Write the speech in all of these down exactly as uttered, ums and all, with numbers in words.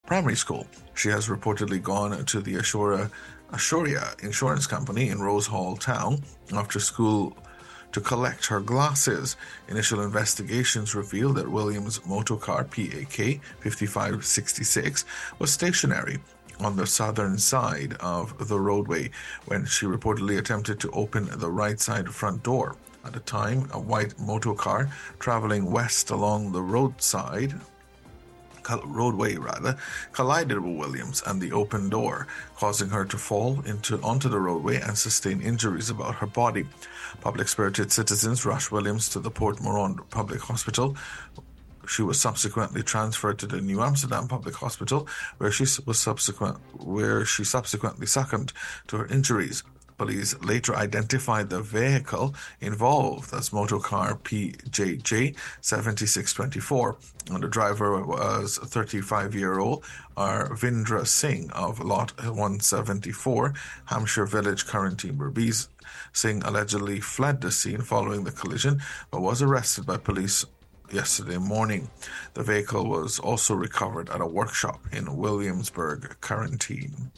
primary school. She has reportedly gone to the Ashura, Ashuria Insurance Company in Rose Hall Town after school to collect her glasses. Initial investigations revealed that Williams' motorcar P A K fifty-five sixty-six was stationary on the southern side of the roadway when she reportedly attempted to open the right side front door. At the time, a white motorcar traveling west along the roadside roadway rather collided with Williams and the open door, causing her to fall into onto the roadway and sustain injuries about her body. Public-spirited citizens rushed Williams to the Port Morond Public Hospital. She was subsequently transferred to the New Amsterdam Public Hospital, where she was subsequent where she subsequently succumbed to her injuries. Police later identified the vehicle involved as motorcar P J J seventy-six twenty-four, and the driver was thirty-five-year-old Arvindra Singh of Lot one seventy-four, Hampshire Village, County Berbice. Singh allegedly fled the scene following the collision, but was arrested by police yesterday morning. The vehicle was also recovered at a workshop in Williamsburg, Quarantine.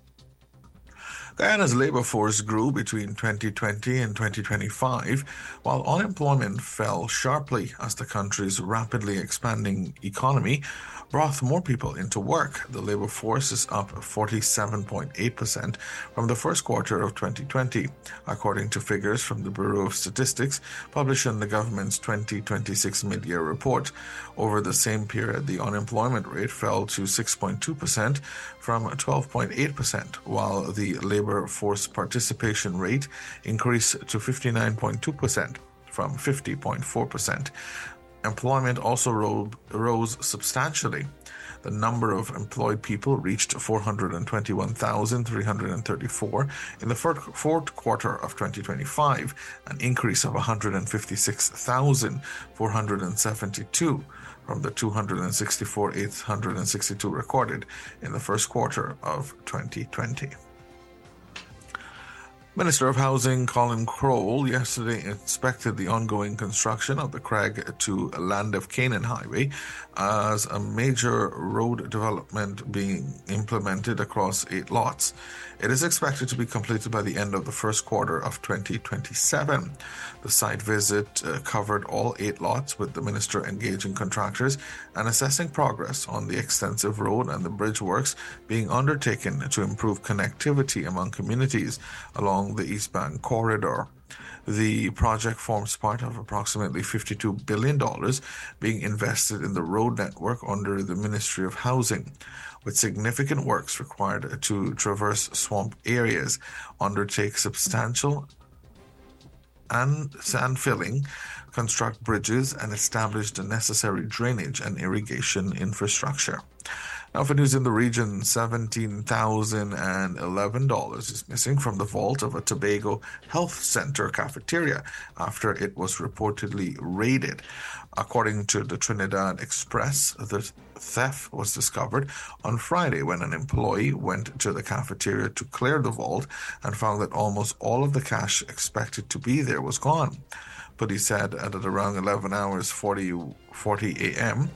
Guyana's labour force grew between twenty twenty and twenty twenty-five, while unemployment fell sharply as the country's rapidly expanding economy brought more people into work. The labour force is up forty-seven point eight percent from the first quarter of twenty twenty, according to figures from the Bureau of Statistics published in the government's twenty twenty-six mid-year report. Over the same period, the unemployment rate fell to six point two percent from twelve point eight percent, while the labour force participation rate increased to fifty-nine point two percent from fifty point four percent. Employment also ro- rose substantially. The number of employed people reached four hundred twenty-one thousand three hundred thirty-four in the fourth quarter of twenty twenty-five, an increase of one hundred fifty-six thousand four hundred seventy-two from the two hundred sixty-four thousand eight hundred sixty-two recorded in the first quarter of twenty twenty. Minister of Housing Colin Crowell yesterday inspected the ongoing construction of the Craig to Land of Canaan Highway as a major road development being implemented across eight lots. It is expected to be completed by the end of the first quarter of twenty twenty-seven. The site visit uh, covered all eight lots, with the minister engaging contractors and assessing progress on the extensive road and the bridge works being undertaken to improve connectivity among communities along the eastbound corridor. The project forms part of approximately fifty-two billion dollars being invested in the road network under the Ministry of Housing, with significant works required to traverse swamp areas, undertake substantial and sand filling, construct bridges, and establish the necessary drainage and irrigation infrastructure. Now, for news in the region, seventeen thousand eleven dollars is missing from the vault of a Tobago Health Center cafeteria after it was reportedly raided. According to the Trinidad Express, the theft was discovered on Friday when an employee went to the cafeteria to clear the vault and found that almost all of the cash expected to be there was gone. Police said at around eleven hours forty a.m.,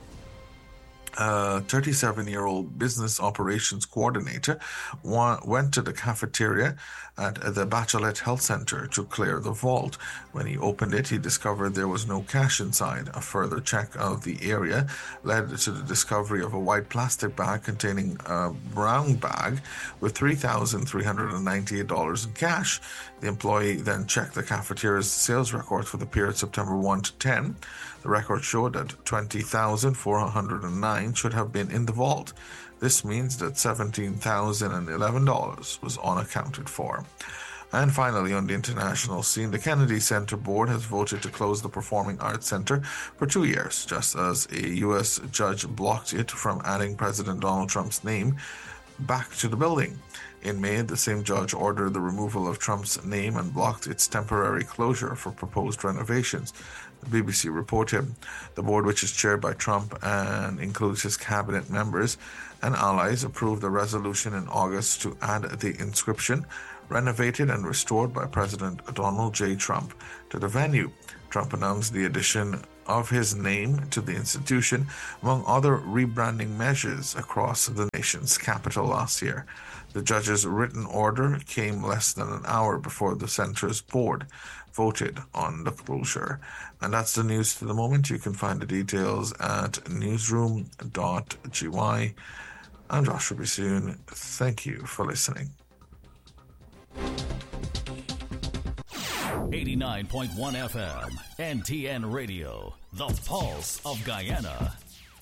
a thirty-seven-year-old business operations coordinator went to the cafeteria at the Bachelet Health Center to clear the vault. When he opened it, he discovered there was no cash inside. A further check of the area led to the discovery of a white plastic bag containing a brown bag with three thousand three hundred ninety-eight dollars in cash. The employee then checked the cafeteria's sales records for the period September first to tenth. The record showed that twenty thousand four hundred nine should have been in the vault. This means that seventeen thousand eleven dollars was unaccounted for. And finally, on the international scene, the Kennedy Center Board has voted to close the Performing Arts Center for two years, just as a U S judge blocked it from adding President Donald Trump's name back to the building. In May, the same judge ordered the removal of Trump's name and blocked its temporary closure for proposed renovations. The B B C reported the board, which is chaired by Trump and includes his cabinet members and allies, approved a resolution in August to add the inscription, "Renovated and restored by President Donald J. Trump," to the venue. Trump announced the addition of his name to the institution, among other rebranding measures across the nation's capital last year. The judge's written order came less than an hour before the center's board voted on the closure. And that's the news to the moment. You can find the details at newsroom dot g y. I'm Joshua Bissoon. Thank you for listening. eighty-nine point one F M, N T N Radio, the pulse of Guyana.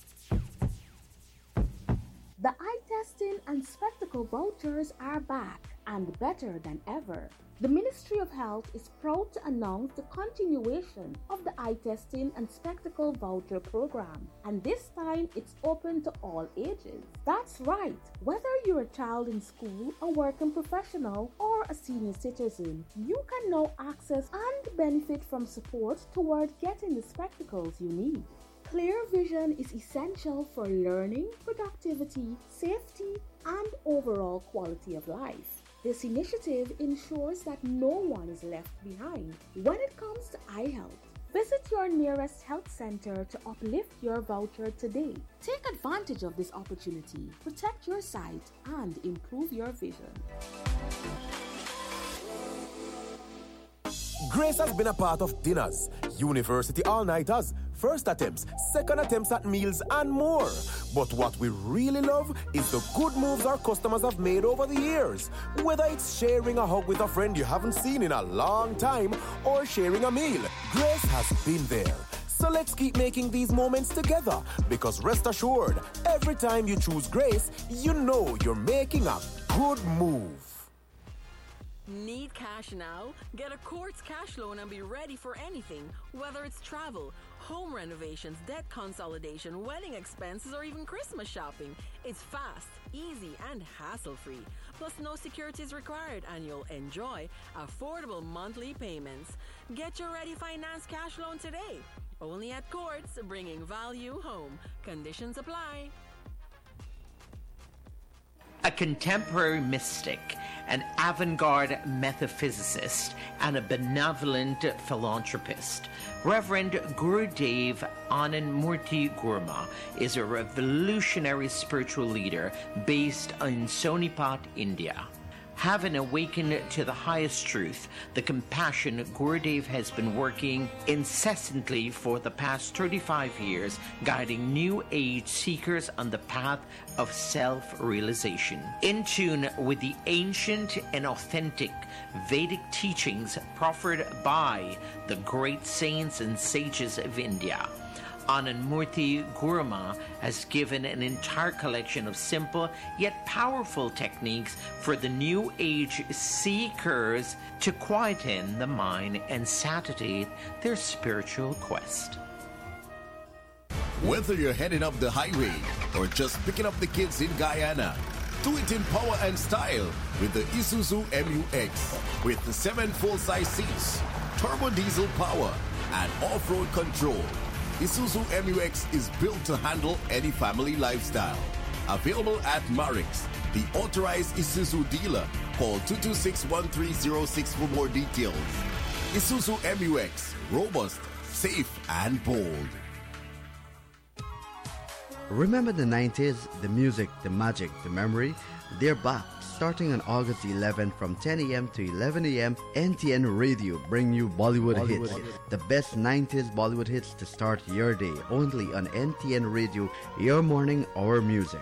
The eye testing and spectacle vouchers are back and better than ever. The Ministry of Health is proud to announce the continuation of the eye testing and spectacle voucher program, and this time it's open to all ages. That's right, whether you're a child in school, a working professional, or a senior citizen, you can now access and benefit from support toward getting the spectacles you need. Clear vision is essential for learning, productivity, safety, and overall quality of life. This initiative ensures that no one is left behind when it comes to eye health. Visit your nearest health center to uplift your voucher today. Take advantage of this opportunity, protect your sight, and improve your vision. Grace has been a part of dinners, university all-nighters, first attempts, second attempts at meals, and more. But what we really love is the good moves our customers have made over the years. Whether it's sharing a hug with a friend you haven't seen in a long time or sharing a meal, Grace has been there. So let's keep making these moments together, because rest assured, every time you choose Grace, you know you're making a good move. Need cash now? Get a Quartz cash loan and be ready for anything, whether it's travel, home renovations, debt consolidation, wedding expenses, or even Christmas shopping. It's fast, easy, and hassle-free. Plus, no securities required, and you'll enjoy affordable monthly payments. Get your Ready Finance cash loan today. Only at Quartz, bringing value home. Conditions apply. A contemporary mystic, an avant-garde metaphysicist, and a benevolent philanthropist, Reverend Gurudev Anandamurti Gurma is a revolutionary spiritual leader based in Sonipat, India. Having awakened to the highest truth, the compassion, Gurudev has been working incessantly for the past thirty-five years, guiding new age seekers on the path of self-realization. In tune with the ancient and authentic Vedic teachings proffered by the great saints and sages of India, Anandamurti Gurma has given an entire collection of simple yet powerful techniques for the new age seekers to quieten the mind and satiate their spiritual quest. Whether you're heading up the highway or just picking up the kids in Guyana, do it in power and style with the Isuzu M U X. With the seven full-size seats, turbo diesel power, and off-road control, Isuzu M U X is built to handle any family lifestyle. Available at Marix, the authorized Isuzu dealer. Call two two six, one three zero six for more details. Isuzu M U X, robust, safe, and bold. Remember the nineties, the music, the magic, the memory? They're back. Starting on August eleventh from ten a.m. to eleven a.m., N T N Radio bring you Bollywood, Bollywood hits. hits. The best nineties Bollywood hits to start your day. Only on N T N Radio, your morning, our music.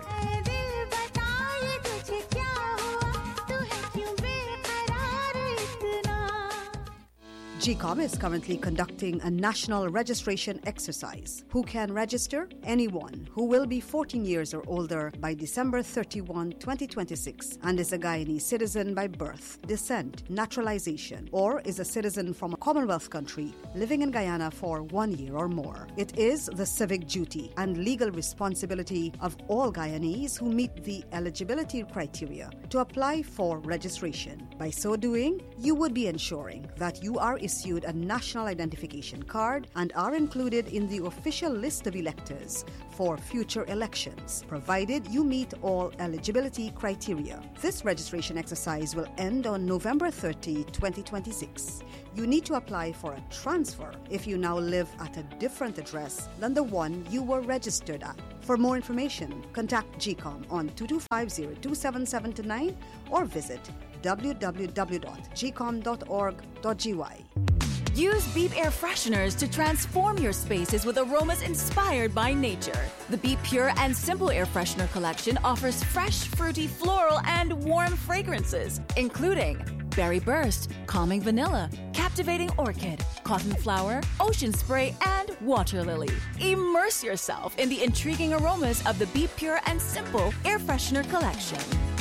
G COM is currently conducting a national registration exercise. Who can register? Anyone who will be fourteen years or older by December thirty-first, twenty twenty-six and is a Guyanese citizen by birth, descent, naturalization, or is a citizen from a Commonwealth country living in Guyana for one year or more. It is the civic duty and legal responsibility of all Guyanese who meet the eligibility criteria to apply for registration. By so doing, you would be ensuring that you are issued a national identification card and are included in the official list of electors for future elections, provided you meet all eligibility criteria. This registration exercise will end on November thirtieth, twenty twenty-six. You need to apply for a transfer if you now live at a different address than the one you were registered at. For more information, contact G COM on two two five zero, two seven seven two nine or visit w w w dot g com dot org dot g y. Use Beep Air Fresheners to transform your spaces with aromas inspired by nature. The Beep Pure and Simple Air Freshener collection offers fresh, fruity, floral, and warm fragrances, including Berry Burst, Calming Vanilla, Captivating Orchid, Cotton Flower, Ocean Spray, and Water Lily. Immerse yourself in the intriguing aromas of the Beep Pure and Simple Air Freshener collection.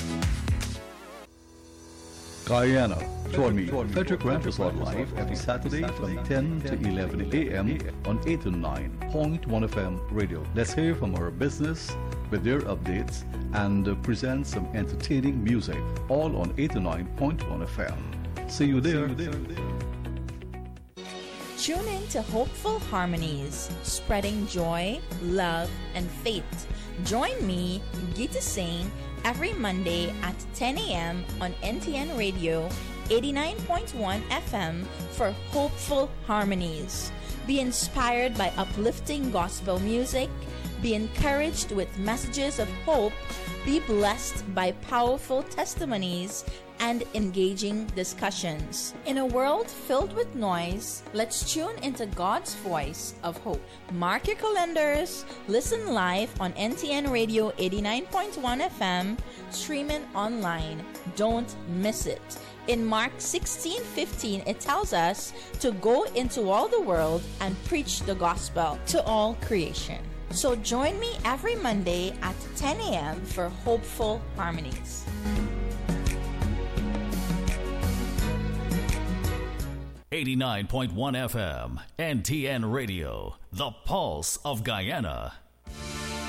Guyana, join me, Frederick Rampersad live every Saturday from ten to eleven a.m. on eight oh nine point one F M radio. Let's hear from our business with their updates and uh, present some entertaining music, all on eight oh nine point one F M. See you there. See you there. Tune in to Hopeful Harmonies, spreading joy, love, and faith. Join me, Gita Singh, every Monday at ten a.m. on N T N Radio eighty-nine point one F M for Hopeful Harmonies. Be inspired by uplifting gospel music, be encouraged with messages of hope, be blessed by powerful testimonies and engaging discussions. In a world filled with noise, let's tune into God's voice of hope. Mark your calendars, listen live on N T N Radio eighty-nine point one F M, streaming online. Don't miss it. In Mark sixteen fifteen, it tells us to go into all the world and preach the gospel to all creation. So join me every Monday at ten a.m. for Hopeful Harmonies. eighty-nine point one F M, N T N Radio, the pulse of Guyana.